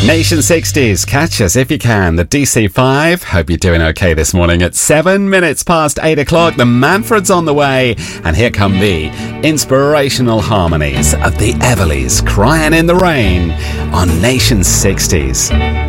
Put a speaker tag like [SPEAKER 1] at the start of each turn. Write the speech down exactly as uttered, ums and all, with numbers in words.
[SPEAKER 1] Nation sixties, catch us if you can. The D C five, hope you're doing okay this morning. At seven minutes past eight o'clock, the Manfred's on the way. And here come the inspirational harmonies of the Everleys, Crying in the Rain on Nation sixties.